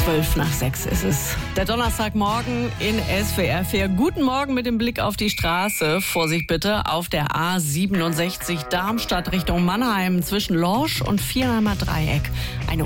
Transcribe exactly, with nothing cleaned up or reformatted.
Zwölf nach sechs ist es. Der Donnerstagmorgen in S W R vier. Guten Morgen mit dem Blick auf die Straße. Vorsicht bitte auf der A siebenundsechzig Darmstadt Richtung Mannheim zwischen Lorsch und Vierheimer Dreieck. Eine